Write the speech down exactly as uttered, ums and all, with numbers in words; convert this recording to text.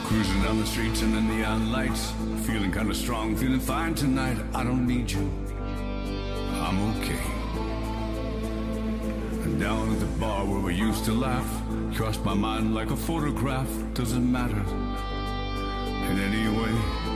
Cruising down the streets in the neon lights, feeling kinda strong, feeling fine tonight. I don't need you, I'm okay. And down at the bar where we used to laugh, crossed my mind like a photograph. Doesn't matter in any way.